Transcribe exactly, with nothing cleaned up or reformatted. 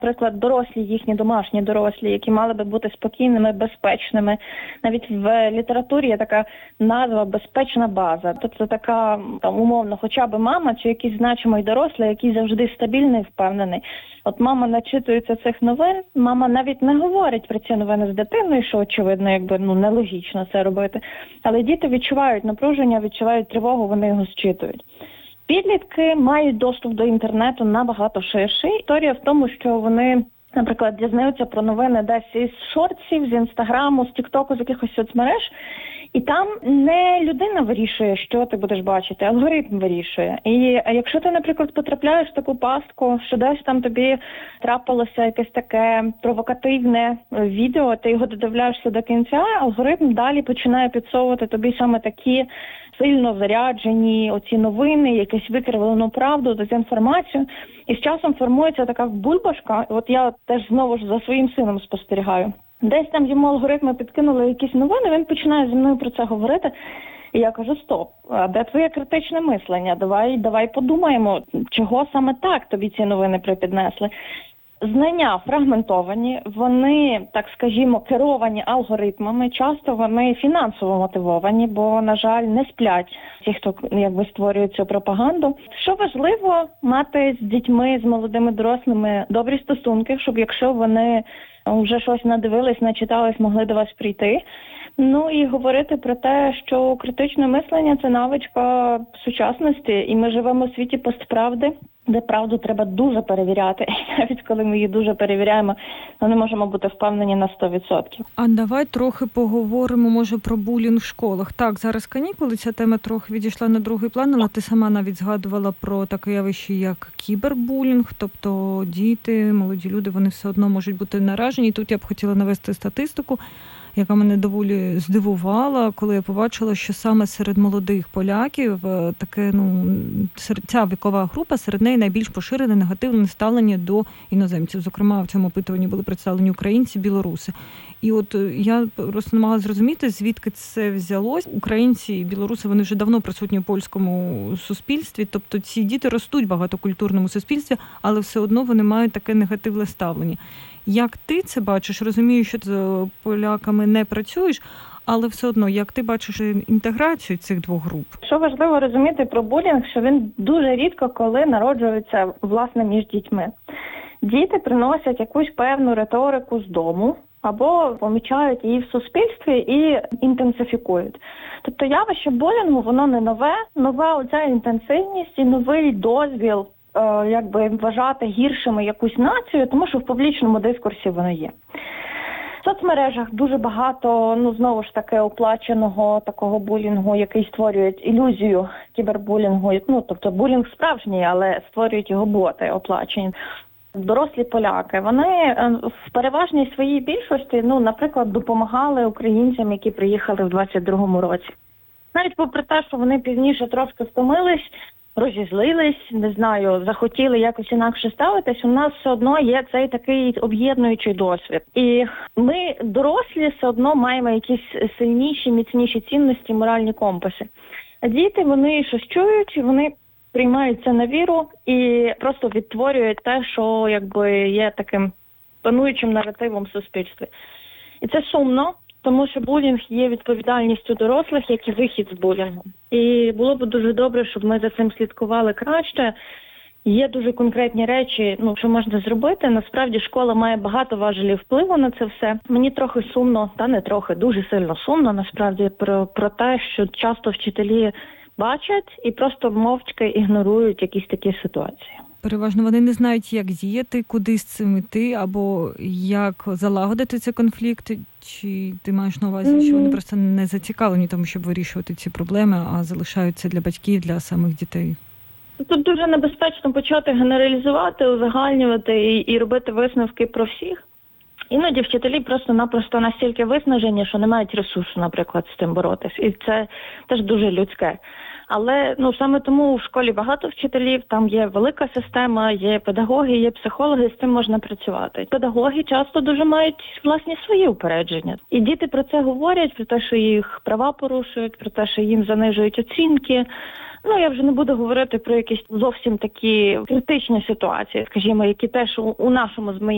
Наприклад, дорослі, їхні домашні дорослі, які мали би бути спокійними, безпечними. Навіть в літературі є така назва «безпечна база». Тобто це така, там, умовно, хоча б мама чи якийсь значимий дорослий, який завжди стабільний, впевнений. От мама начитується цих новин, мама навіть не говорить про ці новини з дитиною, що, очевидно, якби, ну, нелогічно це робити. Але діти відчувають напруження, відчувають тривогу, вони його зчитують. Підлітки мають доступ до інтернету набагато ширший. Історія в тому, що вони, наприклад, дізнаються про новини десь із шортсів, з інстаграму, з тіктоку, з якихось соцмереж. І там не людина вирішує, що ти будеш бачити, алгоритм вирішує. І якщо ти, наприклад, потрапляєш в таку пастку, що десь там тобі трапилося якесь таке провокативне відео, ти його додивляєшся до кінця, алгоритм далі починає підсовувати тобі саме такі сильно заряджені оці новини, якусь викривлену правду, дезінформацію. І з часом формується така бульбашка. От я теж знову ж за своїм сином спостерігаю. Десь там йому алгоритми підкинули якісь новини, він починає зі мною про це говорити. І я кажу: стоп, а де твоє критичне мислення? Давай, давай подумаємо, чого саме так тобі ці новини припіднесли. Знання фрагментовані, вони, так скажімо, керовані алгоритмами, часто вони фінансово мотивовані, бо, на жаль, не сплять ті, хто якби створює цю пропаганду. Що важливо, мати з дітьми, з молодими дорослими добрі стосунки, щоб якщо вони вже щось надивились, начитались, могли до вас прийти. Ну і говорити про те, що критичне мислення – це навичка сучасності, і ми живемо у світі постправди, де правду треба дуже перевіряти. І навіть коли ми її дуже перевіряємо, ми не можемо бути впевнені на сто відсотків. А давай трохи поговоримо, може, про булінг в школах. Так, зараз канікули, ця тема трохи відійшла на другий план, але ти сама навіть згадувала про таке явище, як кібербулінг, тобто діти, молоді люди, вони все одно можуть бути наражені. І тут я б хотіла навести статистику, яка мене доволі здивувала, коли я побачила, що саме серед молодих поляків таке, ну, ця вікова група, серед неї найбільш поширене негативне ставлення до іноземців. Зокрема, в цьому опитуванні були представлені українці, білоруси. І от я просто не могла зрозуміти, звідки це взялось. Українці і білоруси, вони вже давно присутні у польському суспільстві, тобто ці діти ростуть в багатокультурному суспільстві, але все одно вони мають таке негативне ставлення. Як ти це бачиш? Розумію, що з поляками не працюєш, але все одно, як ти бачиш інтеграцію цих двох груп? Що важливо розуміти про булінг, що він дуже рідко коли народжується, власне, між дітьми. Діти приносять якусь певну риторику з дому, або помічають її в суспільстві і інтенсифікують. Тобто явище булінгу, воно не нове, нова оця інтенсивність і новий дозвіл е, якби вважати гіршими якусь націю, тому що в публічному дискурсі воно є. В соцмережах дуже багато, ну, знову ж таки, оплаченого такого булінгу, який створюють ілюзію кібербулінгу. Ну, тобто булінг справжній, але створюють його боти оплачені. Дорослі поляки, вони в переважній своїй більшості, ну, наприклад, допомагали українцям, які приїхали в двадцять другому році. Навіть попри те, що вони пізніше трошки втомились, розізлились, не знаю, захотіли якось інакше ставитись, у нас все одно є цей такий об'єднуючий досвід. І ми, дорослі, все одно маємо якісь сильніші, міцніші цінності, моральні компаси. А діти, вони щось чують, вони приймають це на віру і просто відтворюють те, що якби є таким пануючим наративом в суспільстві. І це сумно, тому що булінг є відповідальністю дорослих, як і вихід з булінгу. І було б дуже добре, щоб ми за цим слідкували краще. Є дуже конкретні речі, ну, що можна зробити. Насправді школа має багато важелів впливу на це все. Мені трохи сумно, та не трохи, дуже сильно сумно, насправді, про, про те, що часто вчителі бачать і просто мовчки ігнорують якісь такі ситуації. Переважно вони не знають, як діяти, куди з цим йти, або як залагодити цей конфлікт. Чи ти маєш на увазі, mm-hmm. що вони просто не зацікавлені тому, щоб вирішувати ці проблеми, а залишаються для батьків, для самих дітей? Тут дуже небезпечно почати генералізувати, узагальнювати і, і робити висновки про всіх. Іноді вчителі просто-напросто настільки виснажені, що не мають ресурсу, наприклад, з цим боротись. І це теж дуже людське. Але ну саме тому в школі багато вчителів, там є велика система, є педагоги, є психологи, з цим можна працювати. Педагоги часто дуже мають власні свої упередження. І діти про це говорять, про те, що їх права порушують, про те, що їм занижують оцінки. Ну, я вже не буду говорити про якісь зовсім такі критичні ситуації, скажімо, які теж у, у нашому з моїм